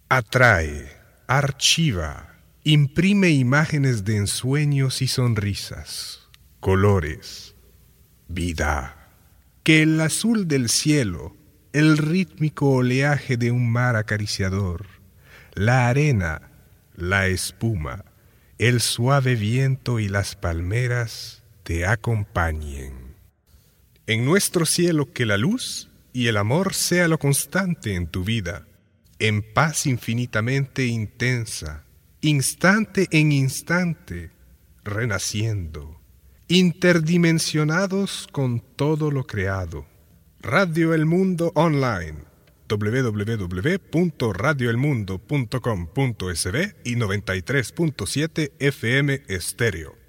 Atrae, archiva, imprime imágenes de ensueños y sonrisas, colores, vida. Que el azul del cielo, el rítmico oleaje de un mar acariciador, la arena, la espuma, el suave viento y las palmeras te acompañen. En nuestro cielo que la luz y el amor sea lo constante en tu vida, en paz infinitamente intensa, instante en instante, renaciendo, interdimensionados con todo lo creado. Radio El Mundo Online, www.radioelmundo.com.sb y 93.7 FM Estéreo.